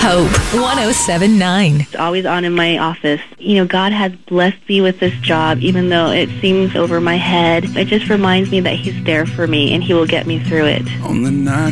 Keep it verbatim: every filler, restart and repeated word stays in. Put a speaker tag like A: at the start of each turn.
A: Hope one oh seven point nine.
B: It's always on in my office. You know, God has blessed me with this job, even though it seems over my head. It just reminds me that He's there for me and He will get me through it.
C: On the night